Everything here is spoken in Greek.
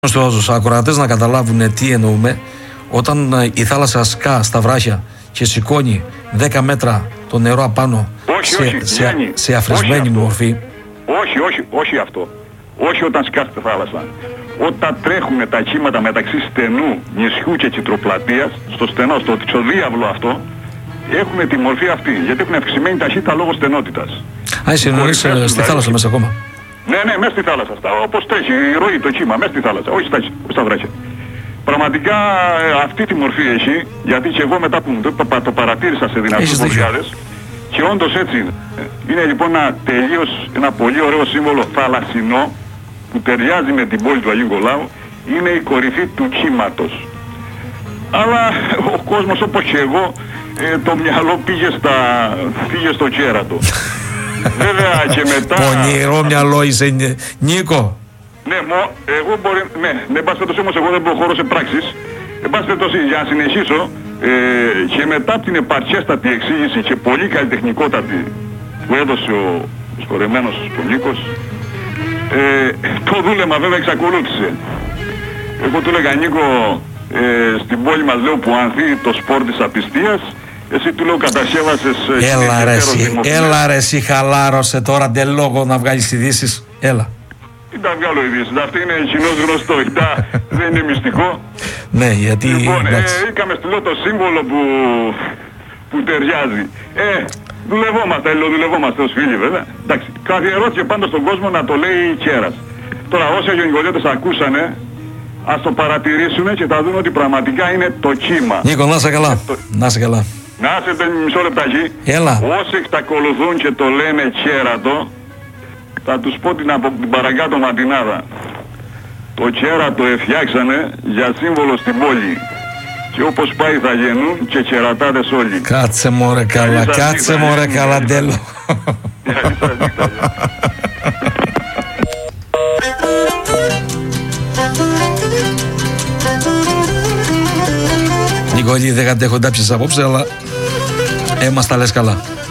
Στους ακροατές να καταλάβουν τι εννοούμε. Όταν η θάλασσα σκά στα βράχια και σηκώνει 10 μέτρα το νερό απάνω σε αφρισμένη μορφή. Όχι αυτό. Όχι όταν σκά στη θάλασσα. Όταν τρέχουν τα κύματα μεταξύ στενού, νησιού και Κιτροπλατείας, στο στενό, στο διάβλο αυτό, έχουν τη μορφή αυτή. Γιατί έχουν αυξημένη ταχύτητα λόγω στενότητας. Εσύ εννοείς στη θάλασσα μέσα ακόμα. Ναι, μέσα στη θάλασσα. Όπως τρέχει η ροή, το κύμα, μέσα στη θάλασσα, όχι στα βράχια. Πραγματικά αυτή τη μορφή έχει, γιατί και εγώ μετά που το παρατήρησα σε δυνατούς βοδιάδες, και όντως έτσι είναι. Είναι λοιπόν ένα πολύ ωραίο σύμβολο θαλασσινό, που ταιριάζει με την πόλη του Αγίου Νικολάου, είναι η κορυφή του κύματος. Αλλά ο κόσμος, όπως και εγώ, το μυαλό πήγε στο κέρατο. Βέβαια και μετά... Πονηρό μυαλό είσαι, Νίκο. Ναι, εγώ μπορεί... Ναι, εν πάση περιπτώσει όμως εγώ δεν προχωρώ σε πράξεις. Εν πάση περιπτώσει, για να συνεχίσω, και μετά την επαρχέστατη εξήγηση και πολύ καλλιτεχνικότατη που έδωσε ο σχολεμένος ο Νίκος, το δούλεμα βέβαια εξακολούθησε. Εγώ του έλεγα, Νίκο, στην πόλη μας λέω που ανθεί το σπορ της απιστίας, εσύ του λέω κατασκεύασες... Έλα ρε εσύ, χαλάρωσε τώρα λόγο να βγάλεις ειδήσεις. Έλα. Τι τα βγάλω ειδήσεις, αυτή είναι κοινώς γνωστό, δεν είναι μυστικό. Ναι, γιατί... Λοιπόν, είχαμε στείλω το σύμβολο που ταιριάζει. Δουλευόμαστε ως φίλοι βέβαια. Εντάξει, καθιερώθηκε πάντα στον κόσμο να το λέει Κέρας. Τώρα όσοι αγιονικολιώτες ακούσανε, ας το παρατηρήσουν και θα δουν ότι πραγματικά είναι το κύμα. Νίκο, να είσαι καλά. Να είσαι καλά. Να είστε μισό λεπτάκι. Έλα. Όσοι εξακολουθούν και το λένε Κέρατο, θα τους πω την παρακάτω ματινάδα. Το Κέρατο φτιάξανε για σύμβολο στην πόλη. Και όπως πάει θα γεννούν και κερατάδες όλοι. Κάτσε μωρέ καλά, κάτσε μωρέ καλά, Ντέλο. Νικόλη, δεν κατέχω τάψεις απόψε, αλλά έμας τα λες καλά.